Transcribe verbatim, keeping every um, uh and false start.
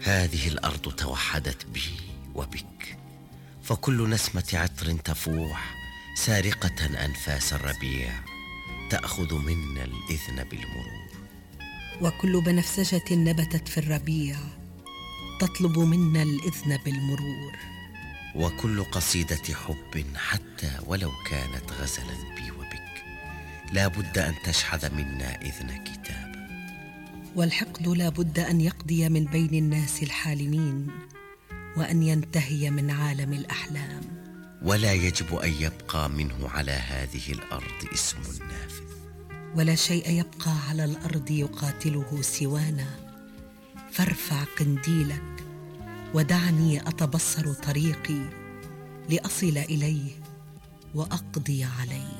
هذه الأرض توحدت بي وبك، فكل نسمة عطر تفوح سارقة أنفاس الربيع تأخذ منا الإذن بالمرور. وكل بنفسجة نبتت في الربيع تطلب منا الإذن بالمرور. وكل قصيدة حب حتى ولو كانت غزلا بي وبك لا بد أن تشحذ منا إذن كتاب. والحقد لا بد أن يقضي من بين الناس الحالمين وأن ينتهي من عالم الأحلام. ولا يجب أن يبقى منه على هذه الأرض اسم نافذ، ولا شيء يبقى على الأرض يقاتله سوانا. فارفع قنديلك ودعني أتبصر طريقي لأصل إليه وأقضي عليه.